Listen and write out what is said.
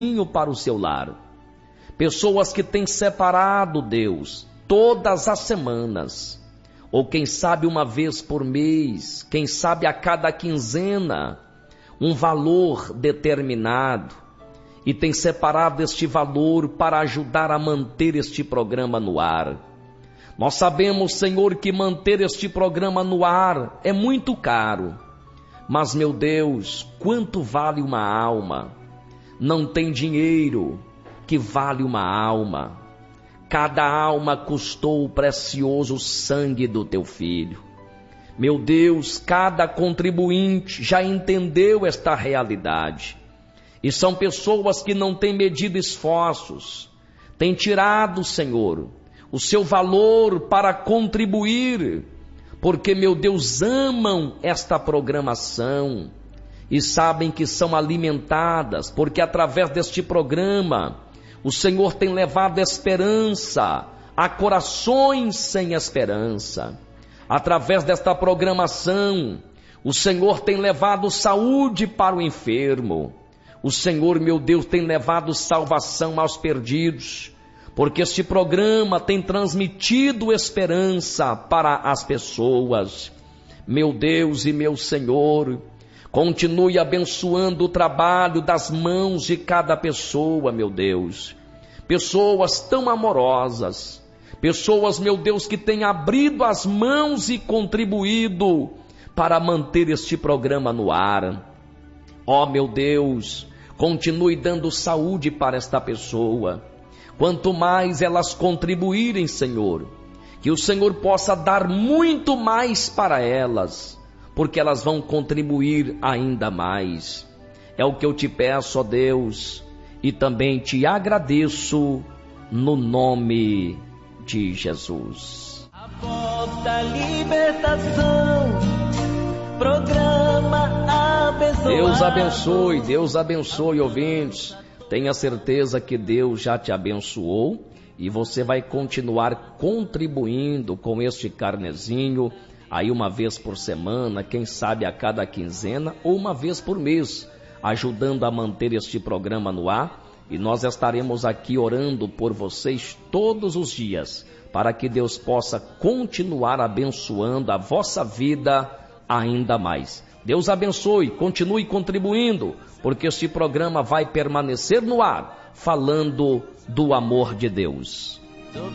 para o seu lar. Pessoas que têm separado, Deus, todas as semanas, ou quem sabe uma vez por mês, quem sabe a cada quinzena, um valor determinado, e tem separado este valor para ajudar a manter este programa no ar. Nós sabemos, Senhor, que manter este programa no ar é muito caro. Mas, meu Deus, quanto vale uma alma? Não tem dinheiro que vale uma alma. Cada alma custou o precioso sangue do teu Filho. Meu Deus, cada contribuinte já entendeu esta realidade. E são pessoas que não têm medido esforços, têm tirado, Senhor, o seu valor para contribuir, porque, meu Deus, amam esta programação e sabem que são alimentadas, porque através deste programa o Senhor tem levado esperança a corações sem esperança. Através desta programação, o Senhor tem levado saúde para o enfermo. O Senhor, meu Deus, tem levado salvação aos perdidos, porque este programa tem transmitido esperança para as pessoas. Meu Deus e meu Senhor, continue abençoando o trabalho das mãos de cada pessoa, meu Deus. Pessoas tão amorosas, pessoas, meu Deus, que têm abrido as mãos e contribuído para manter este programa no ar. Ó, meu Deus, continue dando saúde para esta pessoa. Quanto mais elas contribuírem, Senhor, que o Senhor possa dar muito mais para elas, porque elas vão contribuir ainda mais. É o que eu te peço, ó Deus, e também te agradeço no nome de Jesus. A voz da libertação, programa abençoado. Deus abençoe, ouvintes. Tenha certeza que Deus já te abençoou e você vai continuar contribuindo com este carnezinho, aí uma vez por semana, quem sabe a cada quinzena ou uma vez por mês, ajudando a manter este programa no ar. E nós estaremos aqui orando por vocês todos os dias, para que Deus possa continuar abençoando a vossa vida ainda mais. Deus abençoe, continue contribuindo, porque este programa vai permanecer no ar, falando do amor de Deus.